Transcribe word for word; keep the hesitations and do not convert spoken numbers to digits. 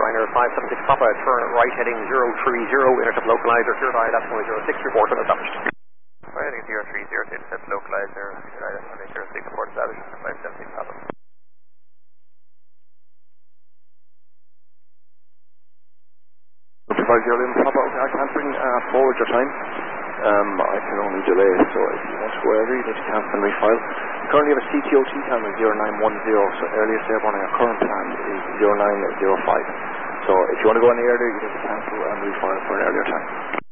Liner five seven six Papa, turn right heading zero three zero, intercept localizer, clear dial, that's one zero six, report and established. Right heading zero three zero, intercept localizer, clear dial, that's one zero six, report established, five seven six Papa. five zero Lima Papa, okay, I can't bring uh, forward your time. Um, I can only delay, so if you want to go early, you need to cancel and refile. We currently have a C T O T time of zero nine one zero, so earliest airborne on our current plan is zero nine zero five. So if you want to go any earlier, you need to cancel and refile for an earlier time.